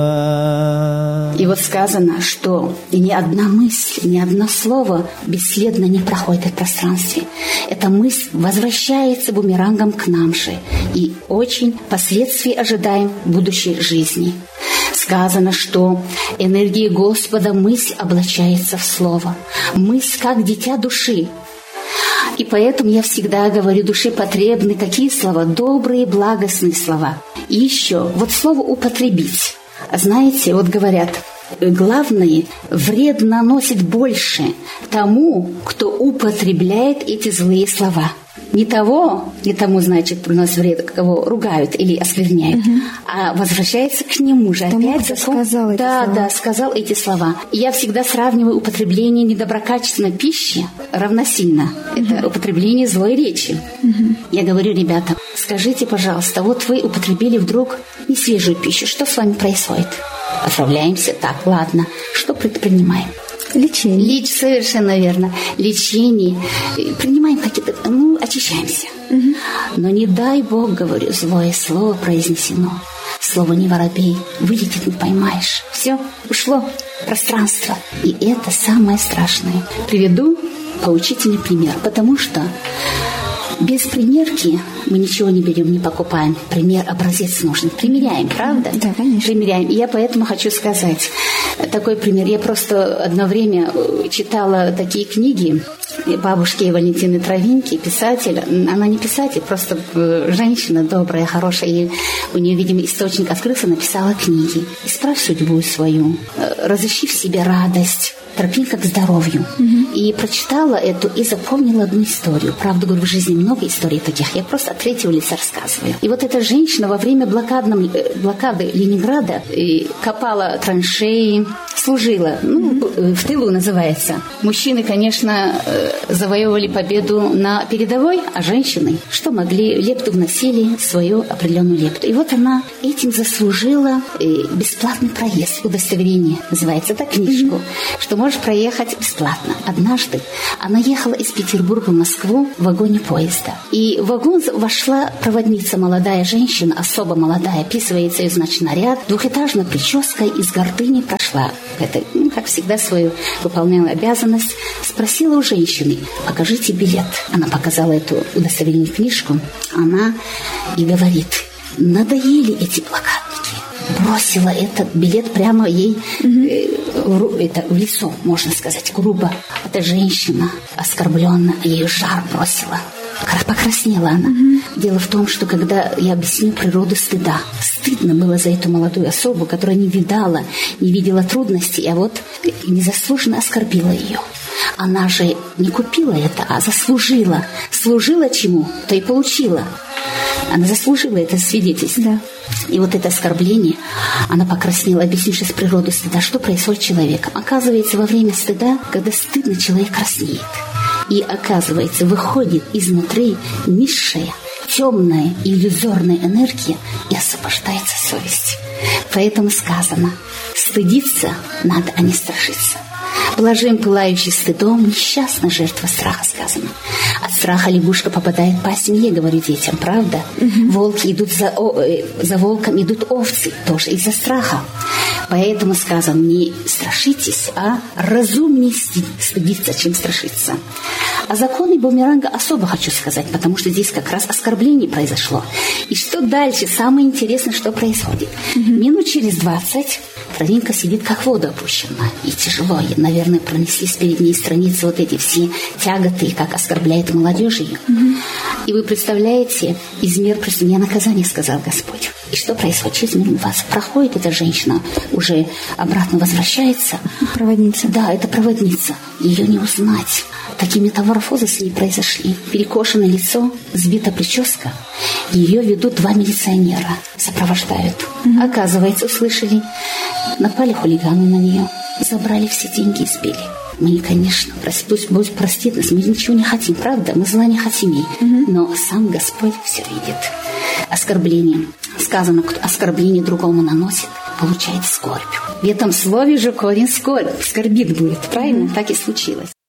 И вот сказано, что ни одна мысль, ни одно слово бесследно не проходит в пространстве. Эта мысль возвращается бумерангом к нам же. И очень последствий ожидаем будущей жизни. Сказано, что энергия Господа мысль облачается в слово. Мысль как дитя души. И поэтому я всегда говорю, душе потребны какие слова? Добрые, благостные слова. И еще, вот слово «употребить». Знаете, вот говорят, главное, вред наносит больше тому, кто употребляет эти злые слова. Не тому, значит, приносит вред, кого ругают или оскверняют, а возвращается к нему же. Тому, опять сказал эти слова. И я всегда сравниваю употребление недоброкачественной пищи равносильно. Это употребление злой речи. Я говорю, ребята, скажите, пожалуйста, вот вы употребили вдруг несвежую пищу. Что с вами происходит? Отправляемся. Так, ладно. Что предпринимаем? Лечение. Совершенно верно. Лечение. Принимаем какие-то... очищаемся. Но не дай Бог, говорю, злое слово произнесено. Слово «не воробей» вылетит, не поймаешь. Все, ушло пространство. И это самое страшное. Приведу поучительный пример. Потому что без примерки мы ничего не берем, не покупаем. Пример, образец нужен. Примеряем, правда? Да, конечно. Примеряем. И я поэтому хочу сказать такой пример. Я просто одно время читала такие книги бабушки Валентины Травинки, писатель. Она не писатель, просто женщина добрая, хорошая. И у нее, видимо, источник открылся, написала книги. «Исправь судьбу свою, разыщи в себе радость, тропинка к здоровью». И прочитала эту и запомнила одну историю. Правда, говорю, в жизни много историй таких. Я просто от третьего лица рассказываю. И вот эта женщина во время блокады Ленинграда копала траншеи, служила. В тылу называется. Мужчины, конечно, завоевывали победу на передовой, а женщины, что могли, лепту вносили, свою определенную лепту. И вот она этим заслужила бесплатный проезд. Удостоверение называется, это книжку, что можешь проехать бесплатно. Однажды она ехала из Петербурга в Москву в вагоне поезда. И в вагон вошла проводница, молодая женщина, особо молодая, описывается ее, значит, наряд, двухэтажной прической, из гордыни прошла. Это, как всегда, свою выполняла обязанность. Спросила у женщины: покажите билет. Она показала эту удостоверение книжку. Она и говорит: надоели эти блокадники. Бросила этот билет прямо ей в лицо, можно сказать, грубо. Эта женщина оскорбленная, ее жар бросила. Покраснела она. Дело в том, что когда я объясню природу стыда, стыдно было за эту молодую особу, которая не видела трудностей, а вот незаслуженно оскорбила ее. Она же не купила это, а заслужила. Служила чему, то и получила. Она заслужила это свидетельство. Да. И вот это оскорбление, она покраснела, объяснившись природу стыда. Что происходит с человеком? Оказывается, во время стыда, когда стыдно, человек краснеет. И, оказывается, выходит изнутри низшая, темная, иллюзорная энергия, и освобождается совесть. Поэтому сказано: стыдиться надо, а не страшиться. Блажен, пылающий стыдом, несчастна жертва страха, сказано. От страха лягушка попадает в пасть змеи, говорю детям, правда? Волки идут за волком, идут овцы, тоже из-за страха. Поэтому сказано: не страшитесь, а разумнее стыдиться, чем страшиться. А законы бумеранга особо хочу сказать, потому что здесь как раз оскорбление произошло. И что дальше? Самое интересное, что происходит. Минут через 20 Травинка сидит как в воду опущена. И тяжело. Наверное, пронеслись перед ней страницы вот эти все тяготы, как оскорбляет молодежь ее. И вы представляете, из мира преступления наказание, сказал Господь. И что происходит? Через минут 20 проходит эта женщина, уже обратно возвращается. Проводница. Да, это проводница. Ее не узнать. Такие метаморфозы с ней произошли. Перекошенное лицо, сбита прическа. Ее ведут 2 милиционера, сопровождают. Оказывается, услышали, напали хулиганы на нее, забрали все деньги и сбили. Мы, конечно, пусть простит нас, мы ничего не хотим, правда? Мы зла не хотим ей. Но сам Господь все видит. Оскорбление. Сказано, кто оскорбление другому наносит, получает скорбь. В этом слове же корень скорбь. Скорбит будет, правильно? Так и случилось.